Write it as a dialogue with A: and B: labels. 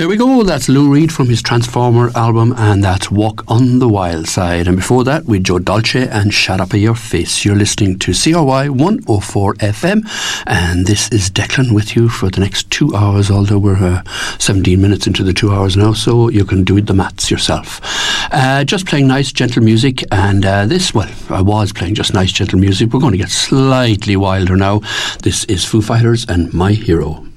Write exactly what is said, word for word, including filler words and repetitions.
A: There we go, that's Lou Reed from his Transformer album, and that's Walk on the Wild Side. And before that, with Joe Dolce and Shut Up Your Face. You're listening to C R Y one oh four F M, and this is Declan with you for the next two hours, although we're uh, seventeen minutes into the two hours now, so you can do the maths yourself. Uh, just playing nice, gentle music, and uh, this, well, I was playing just nice, gentle music. We're going to get slightly wilder now. This is Foo Fighters and My Hero.